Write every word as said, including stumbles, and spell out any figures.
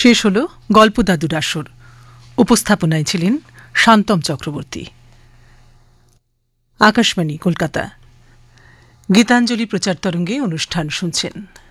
শেষ হল গল্প দাদুর আসর। উপস্থাপনায় ছিলেন শান্তম চক্রবর্তী। আকাশবাণী কলকাতা। গীতাঞ্জলি প্রচার তরঙ্গে অনুষ্ঠান শুনছেন।